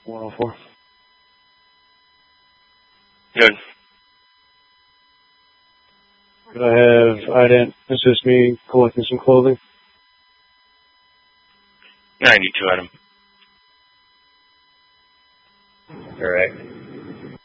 104. Good. Could I have IDENT assist me collecting some clothing? 92, Adam. Correct.